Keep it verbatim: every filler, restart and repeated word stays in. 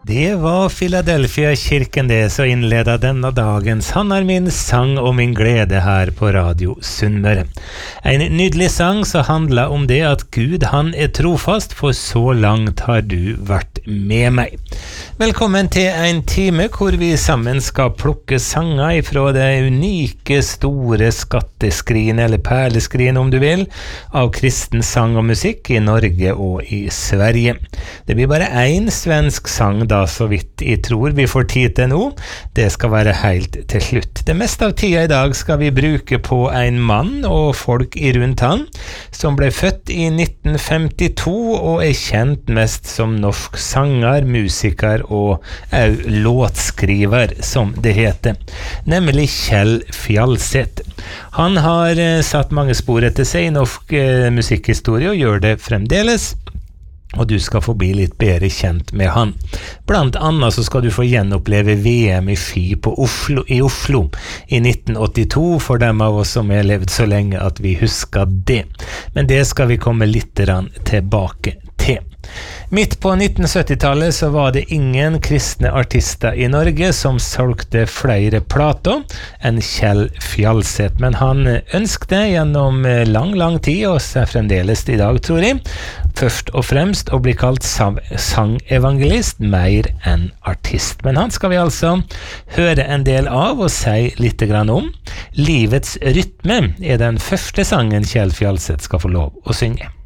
Det var Philadelphia-kirken det som innledet denne dagens Han er min sang og min glede her på Radio Sunnmøre. En nydelig sang som handler om det at Gud han er trofast, for så langt har du vært med meg. Velkommen til en time hvor vi sammen skal plukke sanger fra det unike, store skatteskrin, eller perleskrin om du vil, av kristen sang og musikk i Norge og i Sverige. Det blir bare en svensk sang da, så vidt jeg tror vi får tid til nå. Det skal være helt til slutt. Det meste av tida i dag skal vi bruke på en mann og folk i rundt han, som ble født i nitten femtito og er kjent mest som norsk sanger, musiker og au låtskriver, som det heter. Nemlig Kjell Fjalset. Han har eh, satt mange spor etter seg i norsk eh, musikkhistorie og gjør det fremdeles. Og du skal få bli litt bedre kjent med han. Blant annet så skal du få gjenoppleve V M i Ski på Oslo, i Oslo i nitten åttito, for dem av oss som har levd så lenge at vi husker det. Men det skal vi komme litt tilbake til. Midt på nitten sytti-tallet så var det ingen kristne artister i Norge som solgte flere plater enn Kjell Fjalset, men han ønsket gjennom lang, lang tid, og så fremdeles i dag, tror jeg, først og fremst å bli kalt sangevangelist mer enn artist. Men han skal vi altså høre en del av og si litt grann om. Livets rytme er den første sangen Kjell Fjalset skal få lov å synge.